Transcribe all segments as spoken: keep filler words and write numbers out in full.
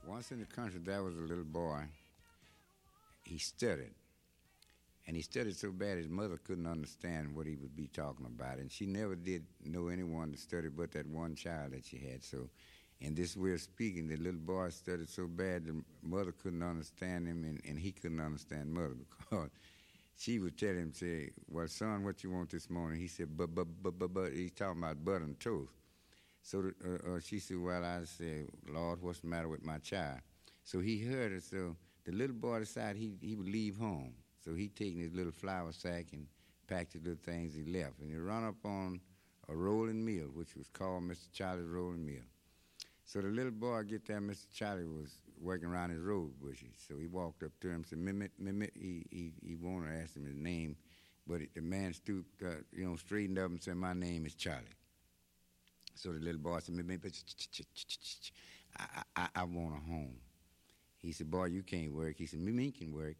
Once in the country, there was a little boy. He stuttered. And he stuttered so bad his mother couldn't understand what he would be talking about. And she never did know anyone to stutter but that one child that she had. So in this way of speaking, the little boy stuttered so bad the mother couldn't understand him, and, and he couldn't understand mother, because she would tell him, say, well, son, what you want this morning? He said, but, but, but, but, but. He's talking about butter and toast. So uh, uh, she said, well, I said, Lord, what's the matter with my child? So he heard her. So the little boy decided he, he would leave home. So he taken his little flour sack and packed his little things, he left. And he run up on a rolling mill, which was called Mister Charlie's Rolling Mill. So the little boy get there, Mister Charlie was working around his rose bushes. So he walked up to him and said, Mimit, Mimit. He, he, he wanted to ask him his name, but it, the man stooped, uh, you know, straightened up and said, my name is Charlie. So the little boy said, Mimit, I, I, I want a home. He said, boy, you can't work. He said, Mimit can work.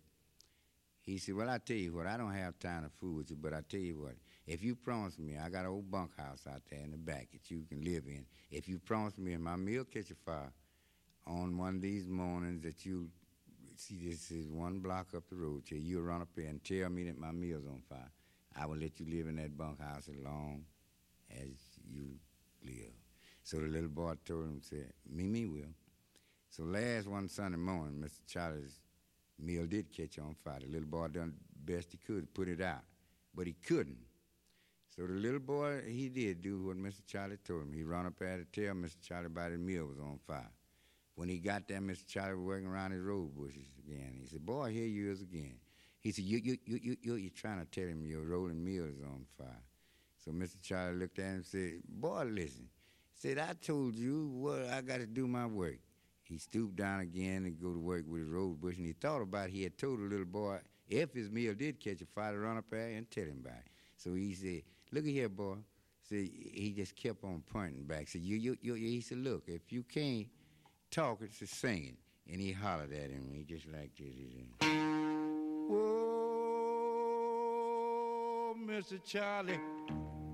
He said, well, I tell you what, I don't have time to fool with you, but I tell you what, if you promise me, I got an old bunkhouse out there in the back that you can live in. If you promise me and my meal catch a fire on one of these mornings that you, see, this is one block up the road here, you'll run up there and tell me that my meal's on fire, I will let you live in that bunkhouse as long as you live. So the little boy told him, said, me, me will. So last one Sunday morning, Mister Charlie's meal did catch on fire. The little boy done the best he could to put it out, but he couldn't. So the little boy, he did do what Mister Charlie told him. He run up there to tell Mister Charlie about his meal was on fire. When he got there, Mister Charlie was working around his rose bushes again. He said, boy, here you is again. He said, you, you, you, you, you, you're trying to tell him your rolling meal is on fire. So Mister Charlie looked at him and said, boy, listen. He said, I told you what I got to do my work. He stooped down again and go to work with his rose bush, and he thought about it. He had told the little boy, if his meal did catch a fire, to run up there and tell him about it. So he said, look at here, boy. So he just kept on pointing back. So you, you, you, he said, look, if you can't talk, it's just singing. And he hollered at him. He just like this. He said, whoa, Mister Charlie,